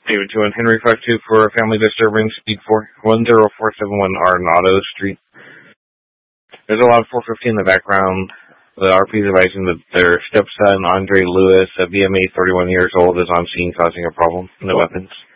David 2 and Henry 52 for a family disturbance, speed 10471 Arnado Street. There's a lot of 450 in the background. The RP is advising that their stepson, Andre Lewis, a BMA 31 years old, is on scene causing a problem. No weapons.